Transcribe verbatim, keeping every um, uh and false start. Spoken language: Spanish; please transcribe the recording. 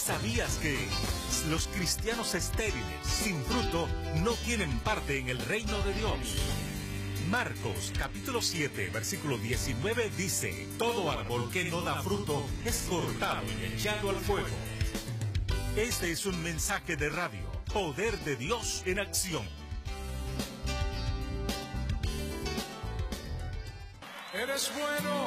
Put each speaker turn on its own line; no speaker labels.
¿Sabías que los cristianos estériles, sin fruto, no tienen parte en el reino de Dios? Marcos capítulo siete, versículo diecinueve dice: todo árbol que no da fruto es cortado y echado al fuego. Este es un mensaje de radio, Poder de Dios en acción.
Eres bueno,